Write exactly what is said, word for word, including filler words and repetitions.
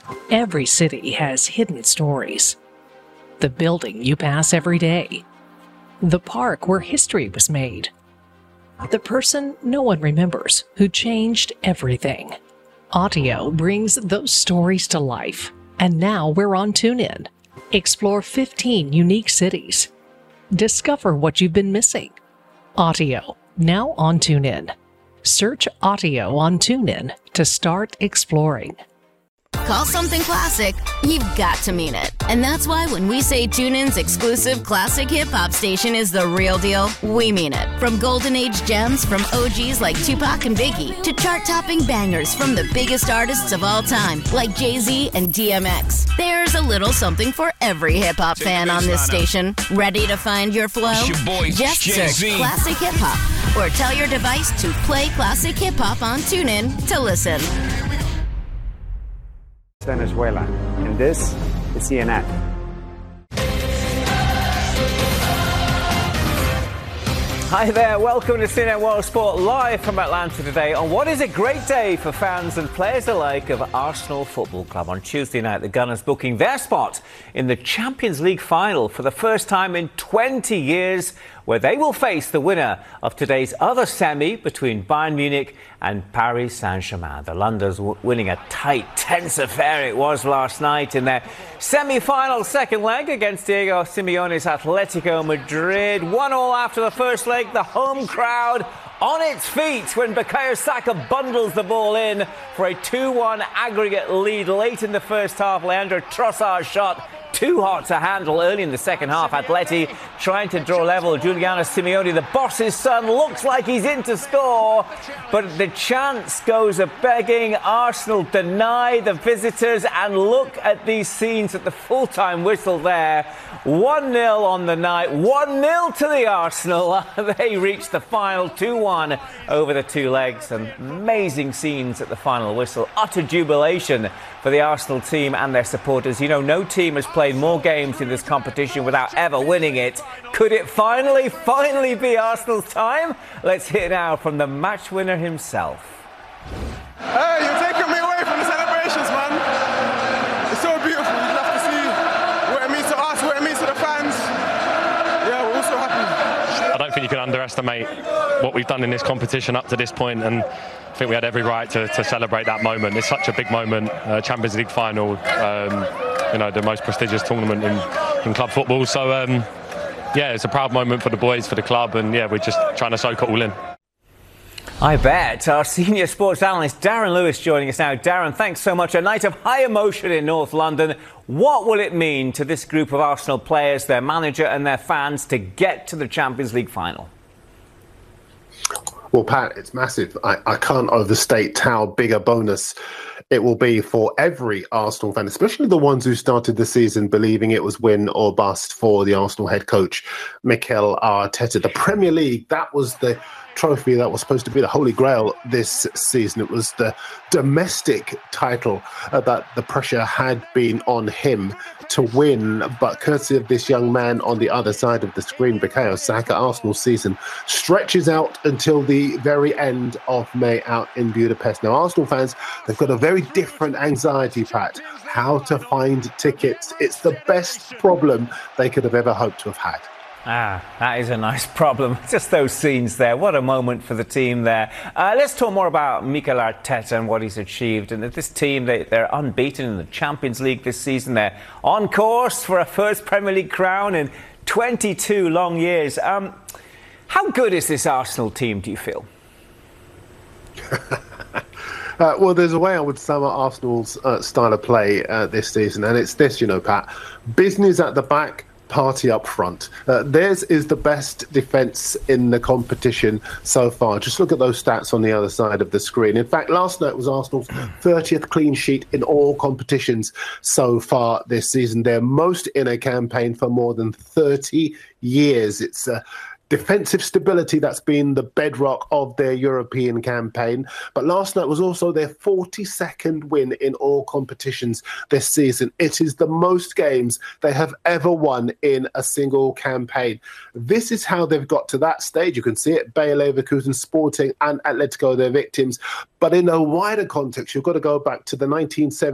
Every city has hidden stories. The building you pass every day. The park where history was made. The person no one remembers who changed everything. Audio brings those stories to life. And now we're on TuneIn. Explore fifteen unique cities. Discover what you've been missing. Audio, now on TuneIn. Search Audio on TuneIn to start exploring. Call something classic, you've got to mean it. And that's why when we say TuneIn's exclusive classic hip-hop station is the real deal, we mean it. From golden age gems from O Gs like Tupac and Biggie to chart-topping bangers from the biggest artists of all time like Jay-Z and D M X. There's a little something for every hip-hop fan on this station. Ready to find your flow? Your boy, Just Jay-Z. search Classic Hip-Hop or tell your device to play Classic Hip-Hop on TuneIn to listen. Venezuela, and this is C N N. Hi there, welcome to C N N World Sport live from Atlanta today on what is a great day for fans and players alike of Arsenal Football Club. On Tuesday night, the Gunners booking their spot in the Champions League final for the first time in twenty years, where they will face the winner of today's other semi between Bayern Munich and Paris Saint-Germain. The Londoners w- winning a tight, tense affair it was last night in their semi-final second leg against Diego Simeone's Atletico Madrid. One all after the first leg, the home crowd on its feet when Bukayo Saka bundles the ball in for a two one aggregate lead late in the first half. Leandro Trossard's shot too hot to handle early in the second half. Atleti trying to draw level. Giuliano Simeone, the boss's son, looks like he's in to score, but the chance goes a-begging. Arsenal deny the visitors, and look at these scenes at the full-time whistle there. one nil on the night, one nil to the Arsenal. They reach the final two one over the two legs, and amazing scenes at the final whistle. Utter jubilation for the Arsenal team and their supporters. You know, no team has played more games in this competition without ever winning it. Could it finally, finally be Arsenal's time? Let's hear now from the match winner himself. Hey, you're taking me away from the celebrations, man. It's so beautiful. You have to see what it means to us, what it means to the fans. Yeah, we're all so happy. I don't think you can underestimate what we've done in this competition up to this point, and I think we had every right to, to celebrate that moment. It's such a big moment, uh, Champions League final, um, you know, the most prestigious tournament in, in club football. So, um, yeah, it's a proud moment for the boys, for the club, and yeah, we're just trying to soak it all in. I bet. Our senior sports analyst Darren Lewis joining us now. Darren, thanks so much. A night of high emotion in North London. What will it mean to this group of Arsenal players, their manager and their fans to get to the Champions League final? Well, Pat, it's massive. I, I can't overstate how big a bonus it will be for every Arsenal fan, especially the ones who started the season believing it was win or bust for the Arsenal head coach, Mikel Arteta. The Premier League, that was the trophy that was supposed to be the Holy Grail this season. It was the domestic title uh, that the pressure had been on him to win, but courtesy of this young man on the other side of the screen, Bukayo Saka, Arsenal's season stretches out until the very end of May out in Budapest. Now, Arsenal fans, they've got a very different anxiety, Pat, how to find tickets. It's the best problem they could have ever hoped to have had. Ah, that is a nice problem. Just those scenes there. What a moment for the team there. Uh, let's talk more about Mikel Arteta and what he's achieved. And this team, they, they're unbeaten in the Champions League this season. They're on course for a first Premier League crown in twenty-two long years. Um, how good is this Arsenal team, do you feel? Uh, well, there's a way I would sum up Arsenal's uh, style of play uh, this season, and it's this, you know, Pat. Business at the back, party up front. Uh, theirs is the best defence in the competition so far. Just look at those stats on the other side of the screen. In fact, last night was Arsenal's thirtieth clean sheet in all competitions so far this season. They're most in a campaign for more than thirty years. It's a uh, defensive stability that's been the bedrock of their European campaign. But last night was also their forty-second win in all competitions this season. It is the most games they have ever won in a single campaign. This is how they've got to that stage. You can see it, Bayer Leverkusen, Sporting and Atletico, their victims. But in a wider context, you've got to go back to the nineteen seventies